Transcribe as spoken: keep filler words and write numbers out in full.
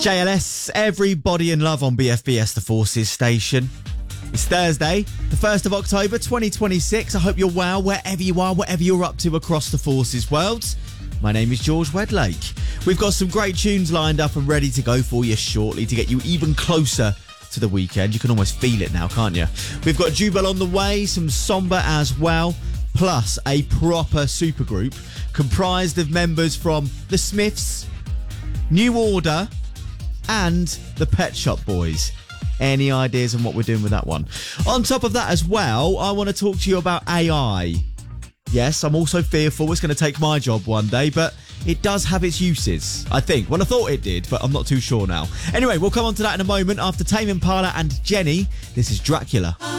J L S, everybody in love on B F B S The Forces station. It's Thursday, the first of October twenty twenty-six. I hope you're well wherever you are, whatever you're up to across the Forces world. My name is George Wedlake. We've got some great tunes lined up and ready to go for you shortly to get you even closer to the weekend. You can almost feel it now, can't you? We've got Jubel on the way, some Somber as well, plus a proper supergroup comprised of members from The Smiths, New Order, and the Pet Shop Boys. Any ideas on what we're doing with that one? On top of that as well, I want to talk to you about A I. Yes, I'm also fearful it's going to take my job one day, but it does have its uses, I think. Well, I thought it did, but I'm not too sure now. Anyway, we'll come on to that in a moment after Tame Impala and Jenny. This is Dracula.